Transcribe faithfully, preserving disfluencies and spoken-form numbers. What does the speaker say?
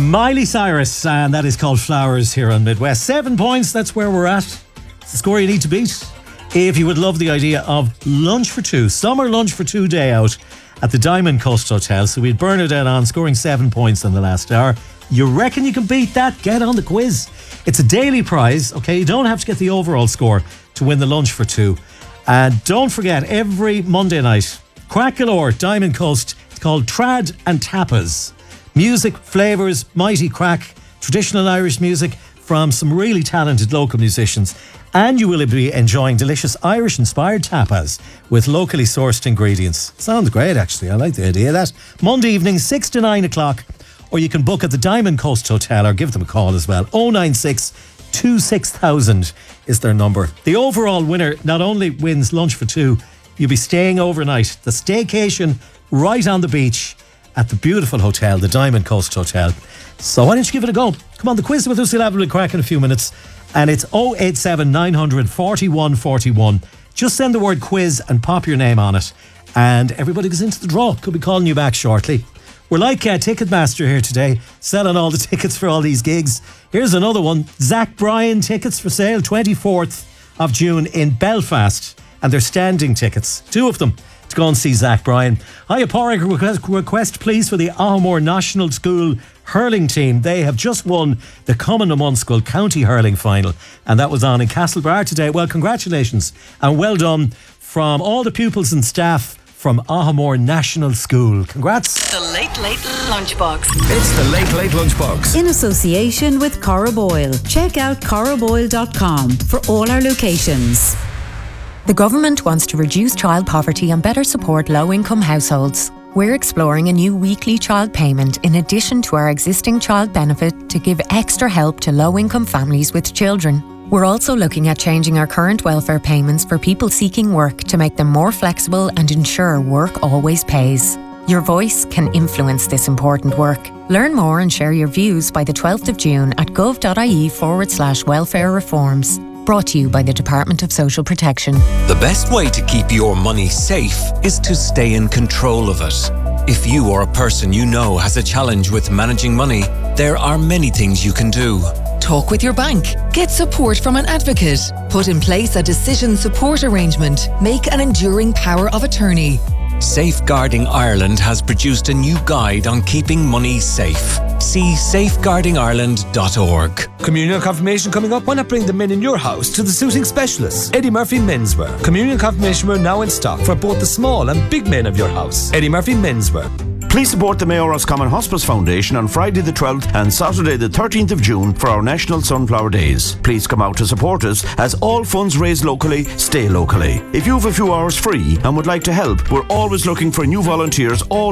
Miley Cyrus, and that is called Flowers here on Midwest. Seven points, that's where we're at. It's the score you need to beat if you would love the idea of lunch for two, summer lunch for two day out at the Diamond Coast Hotel. So we'd Bernadette on, scoring seven points in the last hour. You reckon you can beat that? Get on the quiz. It's a daily prize, okay? You don't have to get the overall score to win the lunch for two. And don't forget, every Monday night, Crack Galore, Diamond Coast, it's called Trad and Tapas. Music, flavours, mighty crack, traditional Irish music from some really talented local musicians. And you will be enjoying delicious Irish-inspired tapas with locally sourced ingredients. Sounds great, actually. I like the idea of that. Monday evening, six to nine o'clock. Or you can book at the Diamond Coast Hotel or give them a call as well. oh nine six, two six thousand is their number. The overall winner not only wins lunch for two, you'll be staying overnight. The staycation right on the beach at the beautiful hotel, the Diamond Coast Hotel. So why don't you give it a go? Come on, the quiz with us. We'll have a crack in a few minutes. And it's oh eight seven, nine hundred, forty-one forty-one. Just send the word quiz and pop your name on it. And everybody goes into the draw. Could be calling you back shortly. We're like uh, Ticketmaster here today, selling all the tickets for all these gigs. Here's another one. Zach Bryan tickets for sale, twenty-fourth of June in Belfast. And they're standing tickets, two of them, to go and see Zach Bryan. Hiya, Pádraig, request, request please for the Ahmore National School hurling team. They have just won the Cumann na mBunscol County Hurling Final, and that was on in Castlebar today. Well, congratulations and well done from all the pupils and staff from Ahmore National School. Congrats. The Late Late Lunchbox. It's the Late Late Lunchbox. In association with Cora Boyle. Check out cora boyle dot com for all our locations. The government wants to reduce child poverty and better support low-income households. We're exploring a new weekly child payment in addition to our existing child benefit to give extra help to low-income families with children. We're also looking at changing our current welfare payments for people seeking work to make them more flexible and ensure work always pays. Your voice can influence this important work. Learn more and share your views by the twelfth of June at gov.ie forward slash welfare reforms. Brought to you by the Department of Social Protection. The best way to keep your money safe is to stay in control of it. If you or a person you know has a challenge with managing money, there are many things you can do. Talk with your bank. Get support from an advocate. Put in place a decision support arrangement. Make an enduring power of attorney. Safeguarding Ireland has produced a new guide on keeping money safe. See safeguarding ireland dot org. Communion confirmation coming up. Why not bring the men in your house to the suiting specialists? Eddie Murphy Menswear. Communion confirmation wear now in stock for both the small and big men of your house. Eddie Murphy Menswear. Please support the Mayor Roscommon Hospice Foundation on Friday the twelfth and Saturday the thirteenth of June for our National Sunflower Days. Please come out to support us as all funds raised locally stay locally. If you have a few hours free and would like to help, we're always looking for new volunteers all